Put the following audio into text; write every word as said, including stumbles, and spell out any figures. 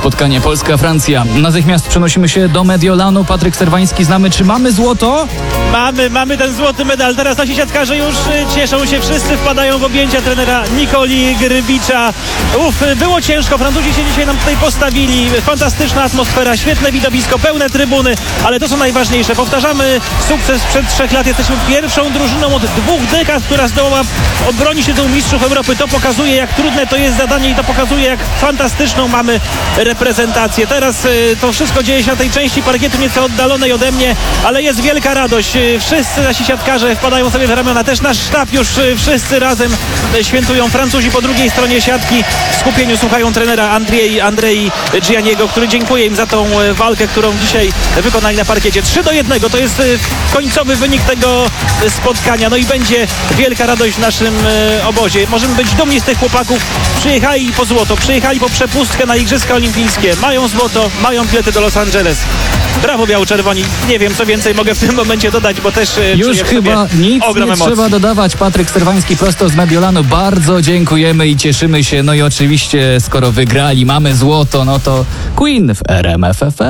spotkanie Polska-Francja. Natychmiast przenosimy się do Mediolanu. Patryk Serwański, znamy, czy mamy złoto? Mamy, mamy ten złoty medal. Teraz nasi siatkarze już cieszą się, wszyscy wpadają w objęcia trenera Nikoli Grybicza. Uf, było ciężko, Francuzi się dzisiaj nam tutaj postawili. Fantastyczna atmosfera, świetne widowisko, pełne trybuny, ale to są najważniejsze. Powtarzamy sukces sprzed trzech lat. Jesteśmy pierwszą drużyną od dwóch dekad, która zdołała obronić się tytuł mistrzów Europy. To pokazuje, jak trudne to jest zadanie i to pokazuje, jak fantastyczną mamy reprezentację. Teraz y, to wszystko dzieje się na tej części parkietu nieco oddalonej ode mnie, ale jest wielka radość. Y, wszyscy nasi siatkarze wpadają sobie w ramiona. Też nasz sztab już y, wszyscy razem y, świętują. Francuzi po drugiej stronie siatki w skupieniu słuchają trenera Andrzej, Andrzej Gianniego, który dziękuję im za tą y, walkę, którą dzisiaj wykonali na parkiecie. trzy do jednego to jest y, końcowy wynik tego y, spotkania. No i będzie wielka radość w naszym y, obozie. Możemy być dumni z tych chłopaków. Przyjechali po złoto, przyjechali po przepustkę na Igrzyska Olimpijskie. Mają złoto, mają bilety do Los Angeles. Brawo biało-czerwoni. Nie wiem, co więcej mogę w tym momencie dodać, bo też już chyba nic nie emocji. trzeba dodawać. Patryk Serwański prosto z Mediolanu. Bardzo dziękujemy i cieszymy się. No i oczywiście, skoro wygrali, mamy złoto, no to Queen w R M F F M.